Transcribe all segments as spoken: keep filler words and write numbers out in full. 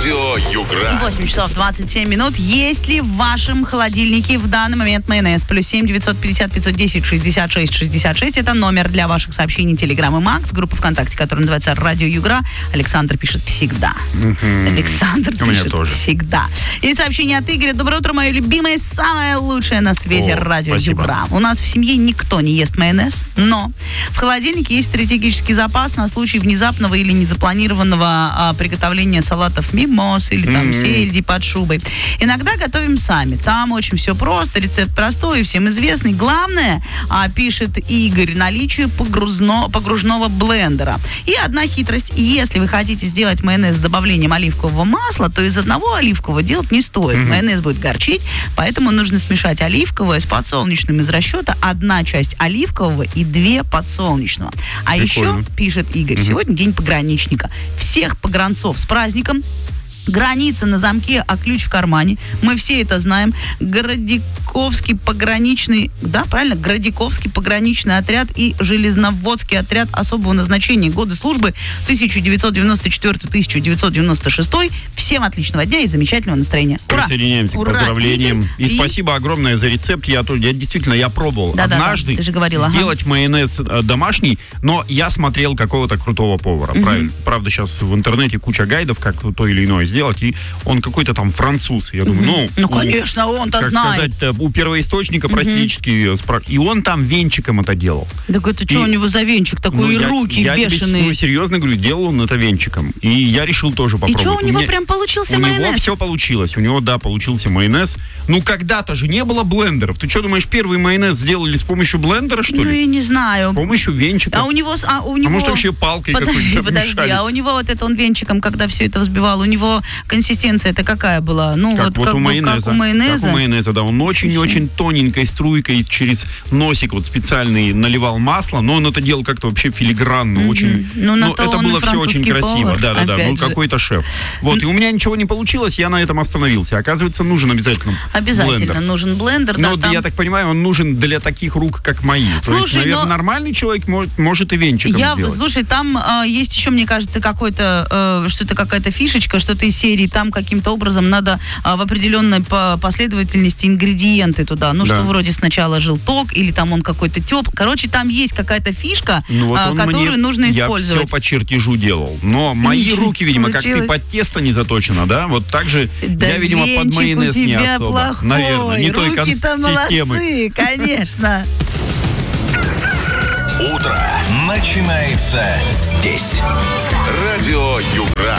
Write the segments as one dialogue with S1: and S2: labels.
S1: Радио Югра.
S2: восемь часов двадцать семь минут. Есть ли в вашем холодильнике в данный момент майонез? Плюс семь девятьсот пятьдесят пятьсот десять шестьдесят шесть шестьдесят шесть. Это номер для ваших сообщений Телеграм и Макс. Группа ВКонтакте, которая называется Радио Югра. Александр пишет всегда. Mm-hmm. Александр
S3: У меня
S2: пишет
S3: тоже.
S2: всегда. И сообщение от Игоря. Доброе утро, мое любимое, самое лучшее на свете
S3: О,
S2: Радио
S3: спасибо.
S2: Югра. У нас в семье никто не ест майонез, но в холодильнике есть стратегический запас на случай внезапного или незапланированного а, приготовления салатов мимоз или там
S3: Mm-hmm.
S2: сельди под шубой. Иногда готовим сами. Там очень все просто, рецепт простой и всем известный. Главное, а, пишет Игорь, наличие погрузно, погружного блендера. И одна хитрость. Если вы хотите сделать майонез с добавлением оливкового масла, то из одного оливкового делать не стоит. Mm-hmm. Майонез будет горчить, поэтому нужно смешать оливковое с подсолнечным из расчета одна часть оливкового и две подсолнечного. А
S3: Прикольно.
S2: еще, пишет Игорь, mm-hmm. сегодня день пограничника. Всех погранцов с праздником. Граница на замке, а ключ в кармане. Мы все это знаем. Городиковский пограничный, да, правильно? Городиковский пограничный отряд и Железноводский отряд особого назначения. Годы службы тысяча девятьсот девяносто четвёртый - тысяча девятьсот девяносто шестой. Всем отличного дня и замечательного настроения. Ура!
S3: Присоединяемся
S2: Ура!
S3: к поздравлениям.
S2: И,
S3: И,
S2: и
S3: спасибо огромное за рецепт. Я, тут- я действительно, я пробовал
S2: Да-да-да,
S3: однажды
S2: ты же говорила, ага.
S3: сделать майонез э, домашний, но я смотрел какого-то крутого повара.
S2: Мгм.
S3: Правильно. Правда, сейчас в интернете куча гайдов, как то или иное сделать, и он какой-то там француз. Я думаю, ну...
S2: Ну,
S3: у-
S2: конечно, он-то
S3: как
S2: знает.
S3: сказать, у первоисточника практически... спра- И он там венчиком это делал.
S2: Так это что
S3: И-
S2: у него за венчик такой,
S3: Ну,
S2: и
S3: я-
S2: руки
S3: я тебе,
S2: бешеные.
S3: ну, серьезно говорю, делал он это венчиком. И я решил тоже
S2: И
S3: попробовать.
S2: что, у него
S3: меня-
S2: прям получился
S3: У него
S2: майонез?
S3: все получилось. У него, да, получился майонез. Ну, когда-то же не было блендеров. Ты что, думаешь, первый майонез сделали с помощью блендера, что
S2: Ну,
S3: ли?
S2: я не знаю.
S3: С помощью венчика.
S2: А у него... с- А, у
S3: А
S2: него...
S3: может, вообще палкой
S2: Подожди,
S3: какой-то
S2: подожди,
S3: мешали?
S2: а у него вот это он венчиком, когда все это взбивал, у него консистенция-то какая была? Ну,
S3: Как
S2: вот,
S3: вот
S2: как
S3: у
S2: бы,
S3: майонеза.
S2: как у майонеза.
S3: Как у майонеза, да. Он очень-очень тоненькой струйкой через носик вот специальный наливал масло, но он это делал как-то вообще филигранно,
S2: Мгм.
S3: очень...
S2: Ну, на
S3: но
S2: то
S3: это
S2: он и
S3: было все очень
S2: французский
S3: красиво.
S2: повар,
S3: Да-да-да,
S2: опять
S3: был
S2: же.
S3: какой-то шеф. Вот, и у меня ничего не получилось, я на этом остановился. Оказывается, нужен обязательно
S2: Обязательно
S3: блендер.
S2: нужен блендер.
S3: Ну,
S2: да,
S3: вот
S2: там...
S3: я так понимаю, он нужен для таких рук, как мои. То
S2: Слушай,
S3: есть, наверное,
S2: но-
S3: нормальный человек может, может и венчиком
S2: Я,
S3: сделать.
S2: слушай, там э, есть еще, мне кажется, какой-то, э, что-то какая-то фишечка, что-то из серии, там каким-то образом надо э, в определенной по- последовательности ингредиенты туда. Ну,
S3: Да.
S2: что вроде сначала желток, или там он какой-то теп. Короче, там есть какая-то фишка,
S3: Ну, вот
S2: э,
S3: он
S2: которую
S3: мне-
S2: нужно
S3: Я
S2: использовать.
S3: все по чертежу делал. Но мои
S2: Ничего
S3: руки, видимо, как ты
S2: получилось.
S3: под тесто не заточена, да? Вот так же
S2: Да
S3: я, видимо, под
S2: венчик
S3: майонез
S2: у
S3: не
S2: тебя
S3: особо.
S2: плохой.
S3: Наверное, не той кон-
S2: Руки-то
S3: системы.
S2: молодцы, конечно.
S1: Утро начинается здесь. Радио Югра.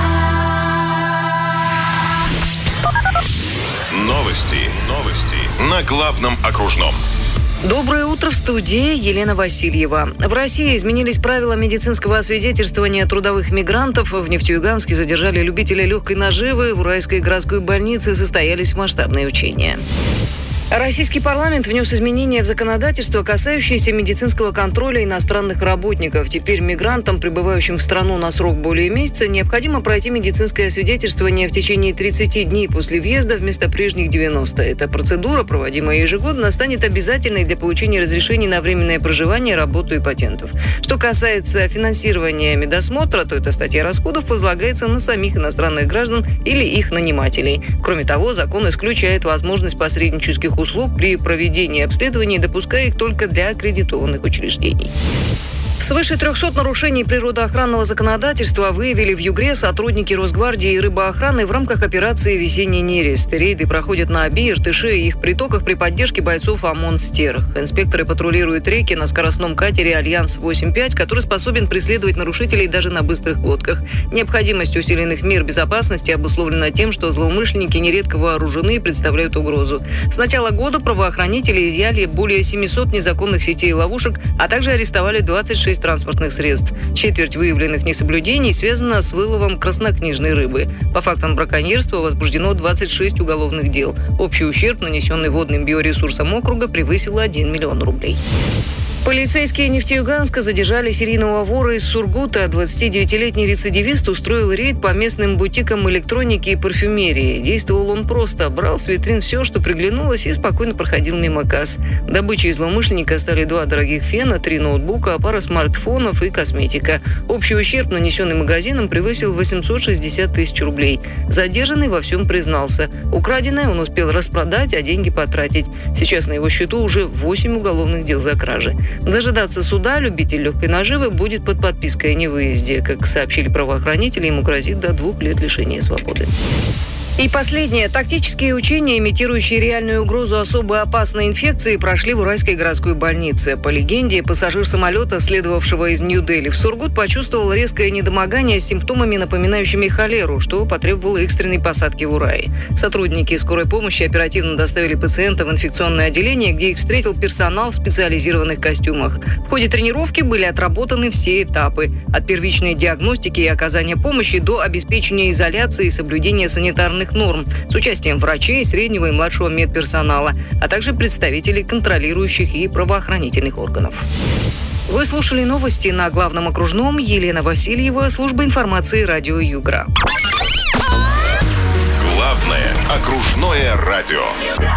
S1: Новости. Новости. На главном окружном.
S4: Доброе утро, в студии Елена Васильева. В России изменились правила медицинского освидетельствования трудовых мигрантов. В Нефтеюганске задержали любителей легкой наживы. В Уральской городской больнице состоялись масштабные учения. Российский парламент внес изменения в законодательство, касающиеся медицинского контроля иностранных работников. Теперь мигрантам, прибывающим в страну на срок более месяца, необходимо пройти медицинское освидетельствование в течение тридцати дней после въезда вместо прежних девяноста. Эта процедура, проводимая ежегодно, станет обязательной для получения разрешений на временное проживание, работу и патентов. Что касается финансирования медосмотра, то эта статья расходов возлагается на самих иностранных граждан или их нанимателей. Кроме того, закон исключает возможность посреднических услуг при проведении обследований, допуская их только для аккредитованных учреждений. Свыше трехсот нарушений природоохранного законодательства выявили в Югре сотрудники Росгвардии и рыбоохраны в рамках операции «Весенний нерест». Рейды проходят на Оби, Иртыше и их притоках при поддержке бойцов ОМОН «Стерх». Инспекторы патрулируют реки на скоростном катере «Альянс восемь пять», который способен преследовать нарушителей даже на быстрых лодках. Необходимость усиленных мер безопасности обусловлена тем, что злоумышленники нередко вооружены и представляют угрозу. С начала года правоохранители изъяли более семисот незаконных сетей и ловушек, а также арестовали двадцать шесть транспортных средств. Четверть выявленных несоблюдений связана с выловом краснокнижной рыбы. По фактам браконьерства возбуждено двадцать шесть уголовных дел. Общий ущерб, нанесенный водным биоресурсам округа, превысил один миллион рублей. Полицейские Нефтеюганска задержали серийного вора из Сургута. двадцатидевятилетний рецидивист устроил рейд по местным бутикам электроники и парфюмерии. Действовал он просто. Брал с витрин все, что приглянулось, и спокойно проходил мимо касс. Добычей злоумышленника стали два дорогих фена, три ноутбука, пара смартфонов и косметика. Общий ущерб, нанесенный магазином, превысил восемьсот шестьдесят тысяч рублей. Задержанный во всем признался. Украденное он успел распродать, а деньги потратить. Сейчас на его счету уже восемь уголовных дел за кражи. Дожидаться суда любитель легкой наживы будет под подпиской о невыезде. Как сообщили правоохранители, ему грозит до двух лет лишения свободы. И последнее. Тактические учения, имитирующие реальную угрозу особо опасной инфекции, прошли в Уральской городской больнице. По легенде, пассажир самолета, следовавшего из Нью-Дели в Сургут, почувствовал резкое недомогание с симптомами, напоминающими холеру, что потребовало экстренной посадки в Урае. Сотрудники скорой помощи оперативно доставили пациента в инфекционное отделение, где их встретил персонал в специализированных костюмах. В ходе тренировки были отработаны все этапы. От первичной диагностики и оказания помощи до обеспечения изоляции и соблюдения санитарных норм с участием врачей, среднего и младшего медперсонала, а также представителей контролирующих и правоохранительных органов. Вы слушали новости на Главном окружном. Елена Васильева, служба информации радио Югра.
S1: Главное окружное радио.